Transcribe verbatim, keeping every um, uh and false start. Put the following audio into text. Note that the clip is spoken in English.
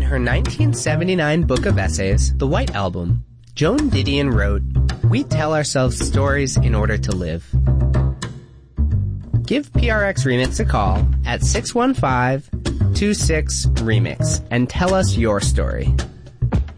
her nineteen seventy-nine book of essays, The White Album, Joan Didion wrote, "We tell ourselves stories in order to live." Give P R X Remix a call at six one five, two six, remix and tell us your story.